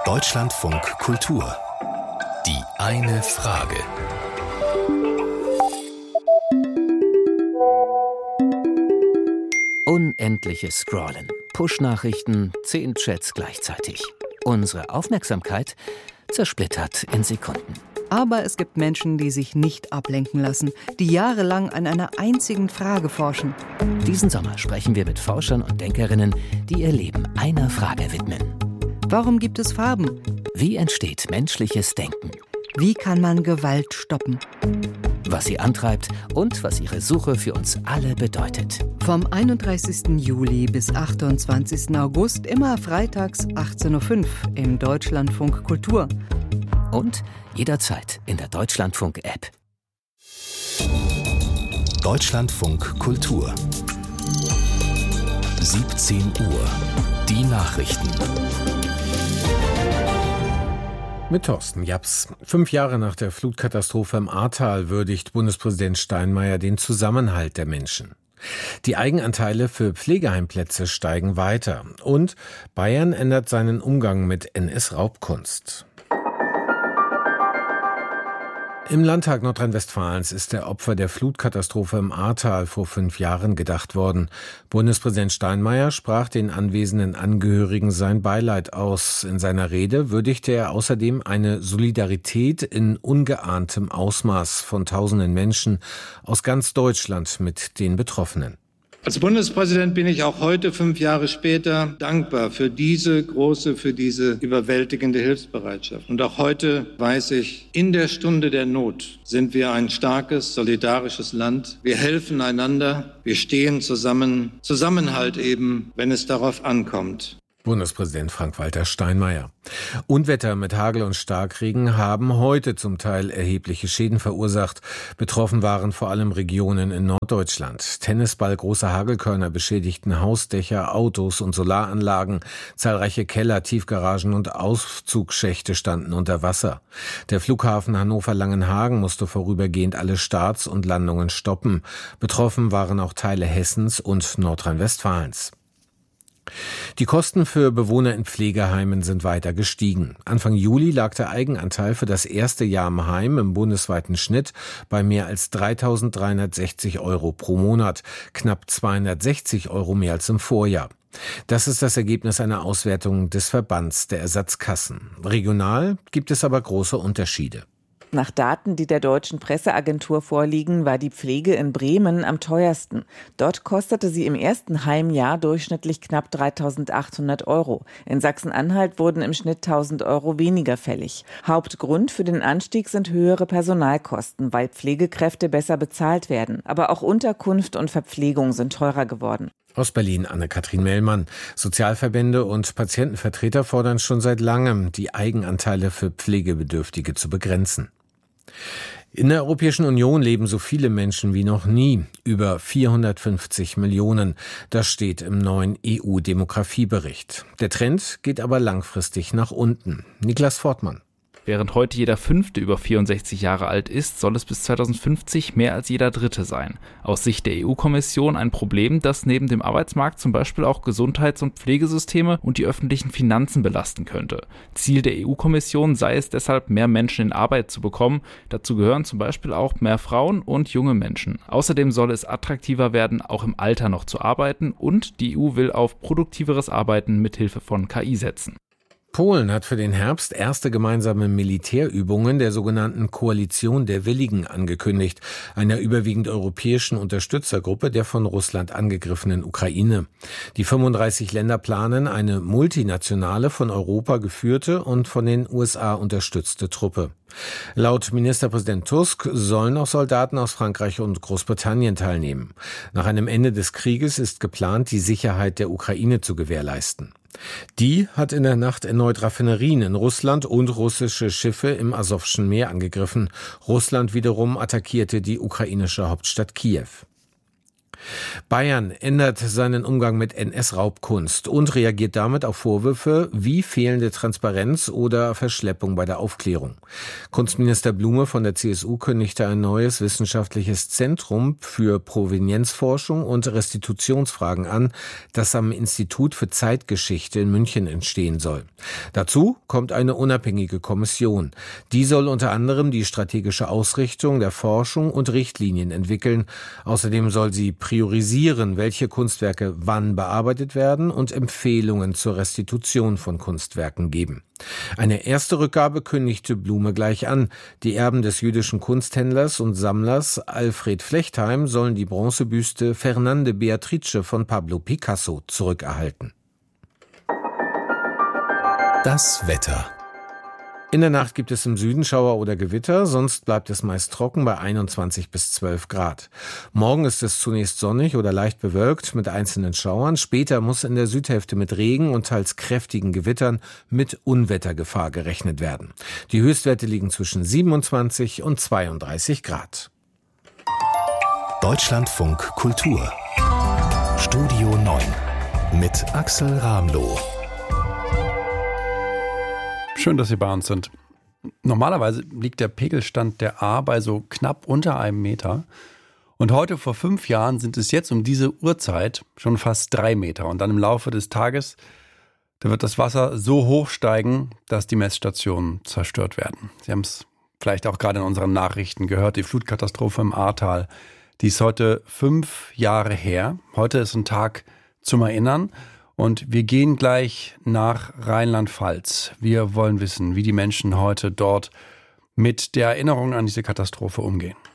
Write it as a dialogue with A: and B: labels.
A: Deutschlandfunk Kultur. Die eine Frage.
B: Unendliches Scrollen, Push-Nachrichten, 10 Chats gleichzeitig. Unsere Aufmerksamkeit zersplittert in Sekunden.
C: Aber es gibt Menschen, die sich nicht ablenken lassen, die jahrelang an einer einzigen Frage forschen.
B: Diesen Sommer sprechen wir mit Forschern und Denkerinnen, die ihr Leben einer Frage widmen.
C: Warum gibt es Farben?
B: Wie entsteht menschliches Denken?
C: Wie kann man Gewalt stoppen?
B: Was sie antreibt und was ihre Suche für uns alle bedeutet.
C: Vom 31. Juli bis 28. August, immer freitags 18.05 Uhr im Deutschlandfunk Kultur.
B: Und jederzeit in der Deutschlandfunk-App.
A: Deutschlandfunk Kultur. 17 Uhr. Die Nachrichten.
D: Mit Thorsten Japs. 5 Jahre nach der Flutkatastrophe im Ahrtal würdigt Bundespräsident Steinmeier den Zusammenhalt der Menschen. Die Eigenanteile für Pflegeheimplätze steigen weiter. Und Bayern ändert seinen Umgang mit NS-Raubkunst. Im Landtag Nordrhein-Westfalens ist der Opfer der Flutkatastrophe im Ahrtal vor 5 Jahren gedacht worden. Bundespräsident Steinmeier sprach den anwesenden Angehörigen sein Beileid aus. In seiner Rede würdigte er außerdem eine Solidarität in ungeahntem Ausmaß von tausenden Menschen aus ganz Deutschland mit den Betroffenen.
E: Als Bundespräsident bin ich auch heute, 5 Jahre später, dankbar für diese überwältigende Hilfsbereitschaft. Und auch heute weiß ich, in der Stunde der Not sind wir ein starkes, solidarisches Land. Wir helfen einander, wir stehen zusammen. Zusammenhalt eben, wenn es darauf ankommt.
D: Bundespräsident Frank-Walter Steinmeier. Unwetter mit Hagel und Starkregen haben heute zum Teil erhebliche Schäden verursacht. Betroffen waren vor allem Regionen in Norddeutschland. Tennisball, große Hagelkörner beschädigten Hausdächer, Autos und Solaranlagen. Zahlreiche Keller, Tiefgaragen und Aufzugschächte standen unter Wasser. Der Flughafen Hannover-Langenhagen musste vorübergehend alle Starts und Landungen stoppen. Betroffen waren auch Teile Hessens und Nordrhein-Westfalens. Die Kosten für Bewohner in Pflegeheimen sind weiter gestiegen. Anfang Juli lag der Eigenanteil für das erste Jahr im Heim im bundesweiten Schnitt bei mehr als 3.360 € pro Monat, knapp 260 € mehr als im Vorjahr. Das ist das Ergebnis einer Auswertung des Verbands der Ersatzkassen. Regional gibt es aber große Unterschiede.
F: Nach Daten, die der Deutschen Presseagentur vorliegen, war die Pflege in Bremen am teuersten. Dort kostete sie im ersten Heimjahr durchschnittlich knapp 3.800 €. In Sachsen-Anhalt wurden im Schnitt 1.000 € weniger fällig. Hauptgrund für den Anstieg sind höhere Personalkosten, weil Pflegekräfte besser bezahlt werden. Aber auch Unterkunft und Verpflegung sind teurer geworden.
D: Aus Berlin Anne-Kathrin Mellmann. Sozialverbände und Patientenvertreter fordern schon seit langem, die Eigenanteile für Pflegebedürftige zu begrenzen. In der Europäischen Union leben so viele Menschen wie noch nie, über 450 Millionen. Das steht im neuen EU-Demografiebericht. Der Trend geht aber langfristig nach unten. Niklas Fortmann.
G: Während heute jeder Fünfte über 64 Jahre alt ist, soll es bis 2050 mehr als jeder Dritte sein. Aus Sicht der EU-Kommission ein Problem, das neben dem Arbeitsmarkt zum Beispiel auch Gesundheits- und Pflegesysteme und die öffentlichen Finanzen belasten könnte. Ziel der EU-Kommission sei es deshalb, mehr Menschen in Arbeit zu bekommen. Dazu gehören zum Beispiel auch mehr Frauen und junge Menschen. Außerdem soll es attraktiver werden, auch im Alter noch zu arbeiten, und die EU will auf produktiveres Arbeiten mithilfe von KI setzen.
D: Polen hat für den Herbst erste gemeinsame Militärübungen der sogenannten Koalition der Willigen angekündigt, einer überwiegend europäischen Unterstützergruppe der von Russland angegriffenen Ukraine. Die 35 Länder planen eine multinationale, von Europa geführte und von den USA unterstützte Truppe. Laut Ministerpräsident Tusk sollen auch Soldaten aus Frankreich und Großbritannien teilnehmen. Nach einem Ende des Krieges ist geplant, die Sicherheit der Ukraine zu gewährleisten. Die hat in der Nacht erneut Raffinerien in Russland und russische Schiffe im Asowschen Meer angegriffen. Russland wiederum attackierte die ukrainische Hauptstadt Kiew. Bayern ändert seinen Umgang mit NS-Raubkunst und reagiert damit auf Vorwürfe wie fehlende Transparenz oder Verschleppung bei der Aufklärung. Kunstminister Blume von der CSU kündigte ein neues wissenschaftliches Zentrum für Provenienzforschung und Restitutionsfragen an, das am Institut für Zeitgeschichte in München entstehen soll. Dazu kommt eine unabhängige Kommission. Die soll unter anderem die strategische Ausrichtung der Forschung und Richtlinien entwickeln. Außerdem soll sie priorisieren, welche Kunstwerke wann bearbeitet werden und Empfehlungen zur Restitution von Kunstwerken geben. Eine erste Rückgabe kündigte Blume gleich an. Die Erben des jüdischen Kunsthändlers und Sammlers Alfred Flechtheim sollen die Bronzebüste Fernande Beatrice von Pablo Picasso zurückerhalten.
A: Das Wetter.
D: In der Nacht gibt es im Süden Schauer oder Gewitter, sonst bleibt es meist trocken bei 21 bis 12 Grad. Morgen ist es zunächst sonnig oder leicht bewölkt mit einzelnen Schauern. Später muss in der Südhälfte mit Regen und teils kräftigen Gewittern mit Unwettergefahr gerechnet werden. Die Höchstwerte liegen zwischen 27 und 32 Grad.
A: Deutschlandfunk Kultur. Studio 9 mit Axel Ramloh.
H: Schön, dass Sie bei uns sind. Normalerweise liegt der Pegelstand der Ahr bei so knapp unter 1 Meter. Und heute vor 5 Jahren sind es jetzt um diese Uhrzeit schon fast 3 Meter. Und dann im Laufe des Tages, da wird das Wasser so hoch steigen, dass die Messstationen zerstört werden. Sie haben es vielleicht auch gerade in unseren Nachrichten gehört, die Flutkatastrophe im Ahrtal. Die ist heute 5 Jahre her. Heute ist ein Tag zum Erinnern. Und wir gehen gleich nach Rheinland-Pfalz. Wir wollen wissen, wie die Menschen heute dort mit der Erinnerung an diese Katastrophe umgehen.